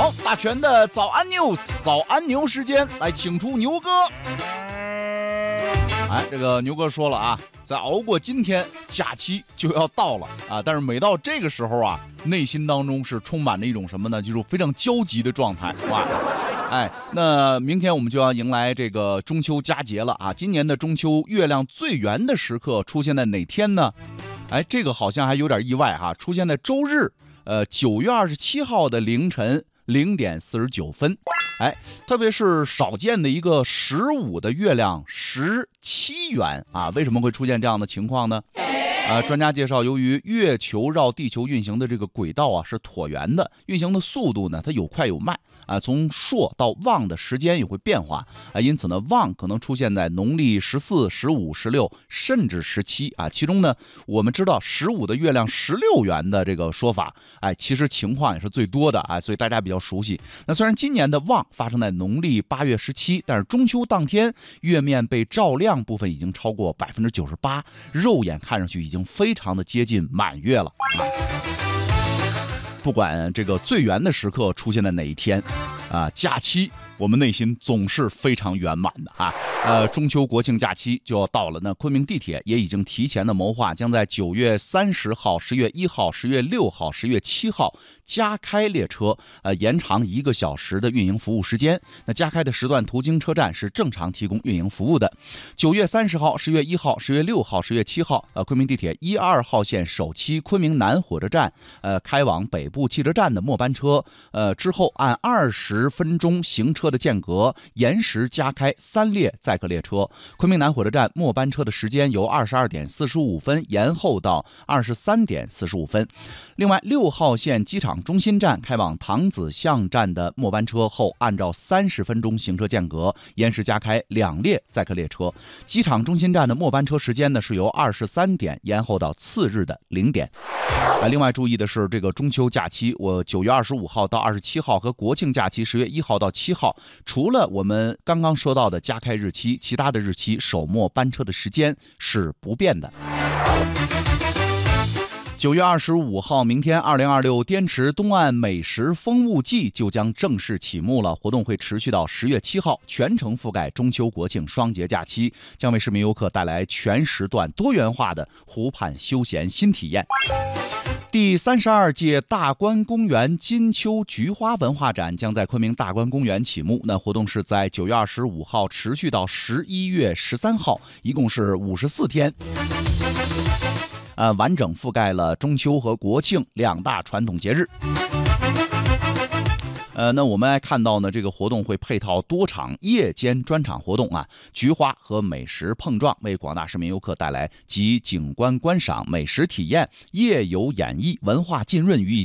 好，大全的早安 news， 早安牛时间，来请出牛哥。哎，这个牛哥说了啊，再熬过今天，假期就要到了啊！但是每到这个时候啊，内心当中是充满着一种什么呢？就是非常焦急的状态，哇！哎，那明天我们就要迎来这个中秋佳节了啊！今年的中秋月亮最圆的时刻出现在哪天呢？哎，这个好像还有点意外哈，出现在周日，9月27号的凌晨0点49分。哎，特别是少见的一个15的月亮17圆啊，为什么会出现这样的情况呢？专家介绍，由于月球绕地球运行的这个轨道啊是椭圆的，运行的速度呢它有快有慢啊，从朔到望的时间也会变化啊，因此呢望可能出现在农历14、15、16甚至17啊，其中呢我们知道15的月亮16圆的这个说法，哎，其实情况也是最多的啊，所以大家比较熟悉。那虽然今年的望发生在农历8月17，但是中秋当天月面被照亮部分已经超过98%，肉眼看上去已经非常的接近满月了。不管这个最圆的时刻出现在哪一天啊，假期我们内心总是非常圆满的啊。中秋国庆假期就要到了，那昆明地铁也已经提前的谋划，将在9月30号、10月1号、10月6号、10月7号加开列车，延长1个小时的运营服务时间。那加开的时段途经车站是正常提供运营服务的。9月30号、10月1号、10月6号、10月7号，昆明地铁1、2号线首期昆明南火车站，开往北部汽车站的末班车，之后按20分钟行车的间隔，延时加开3列载客列车。昆明南火车站末班车的时间由22点45分延后到23点45分。另外，6号线机场中心站开往唐子巷站的末班车后，按照30分钟行车间隔，延时加开2列载客列车。机场中心站的末班车时间呢是由23点延后到次日的0点。另外注意的是，这个中秋假期，我9月25号到27号和国庆假期10月1号到7号，除了我们刚刚说到的加开日期，其他的日期首末班车的时间是不变的。9月25号，明天2026滇池东岸美食风物季就将正式启幕了，活动会持续到10月7号，全程覆盖中秋国庆双节假期，将为市民游客带来全时段多元化的湖畔休闲新体验。第32届大观公园金秋菊花文化展将在昆明大观公园启幕。那活动是在9月25号持续到11月13号，一共是54天。完整覆盖了中秋和国庆2大传统节日。那我们还看到呢，这个活动会配套多场夜间专场活动啊，菊花和美食碰撞，为广大市民游客带来集景观观赏、美食体验、夜游演绎、文化浸润于一